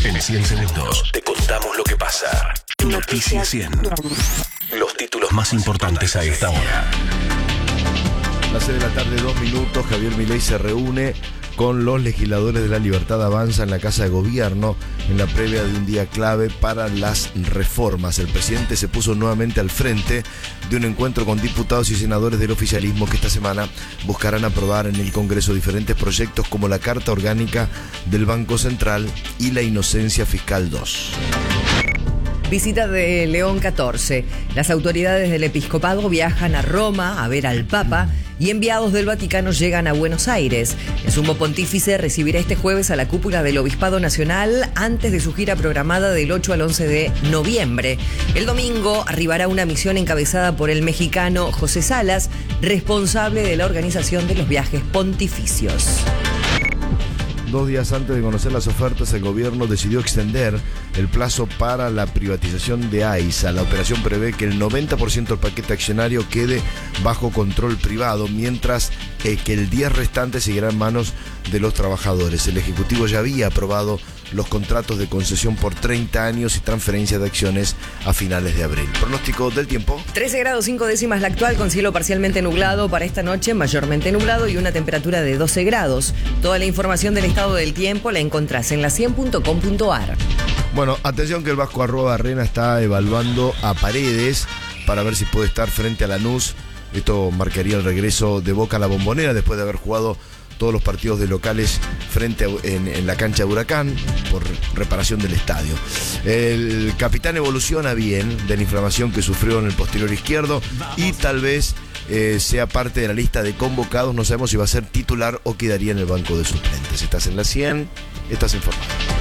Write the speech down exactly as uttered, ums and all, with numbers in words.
En cien segundos te contamos lo que pasa. Noticias cien. Los títulos más importantes a esta hora. Las seis de la tarde, dos minutos, Javier Milei se reúne con los legisladores de La Libertad Avanza en la Casa de Gobierno en la previa de un día clave para las reformas. El presidente se puso nuevamente al frente de un encuentro con diputados y senadores del oficialismo que esta semana buscarán aprobar en el Congreso diferentes proyectos como la Carta Orgánica del Banco Central y la Inocencia Fiscal dos. Visita de León catorce. Las autoridades del episcopado viajan a Roma a ver al Papa y enviados del Vaticano llegan a Buenos Aires. El sumo pontífice recibirá este jueves a la cúpula del Obispado Nacional antes de su gira programada del ocho al once de noviembre. El domingo arribará una misión encabezada por el mexicano José Salas, responsable de la organización de los viajes pontificios. Dos días antes de conocer las ofertas, el gobierno decidió extender el plazo para la privatización de AISA. La operación prevé que el noventa por ciento del paquete accionario quede bajo control privado, mientras eh, que el diez por ciento restante seguirá en manos de los trabajadores. El Ejecutivo ya había aprobado los contratos de concesión por treinta años y transferencia de acciones a finales de abril. Pronóstico del tiempo. trece grados cinco décimas la actual, con cielo parcialmente nublado para esta noche, mayormente nublado y una temperatura de doce grados. Toda la información del estado del tiempo la encontrás en la cien punto com punto ar. Bueno, atención que el Vasco Arroba Arena está evaluando a Paredes para ver si puede estar frente a Lanús. Esto marcaría el regreso de Boca a la Bombonera después de haber jugado todos los partidos de locales frente a, en, en la cancha de Huracán por reparación del estadio. El capitán evoluciona bien de la inflamación que sufrió en el posterior izquierdo y tal vez eh, sea parte de la lista de convocados. No sabemos si va a ser titular o quedaría en el banco de suplentes. Estás en la cien, estás informado.